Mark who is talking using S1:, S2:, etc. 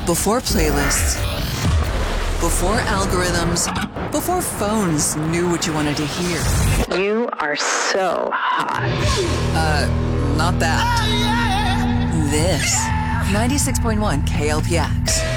S1: Before playlists, before algorithms, before phones knew what you wanted to hear.
S2: You are so hot.
S1: Not that. This. 96.1 KLPX.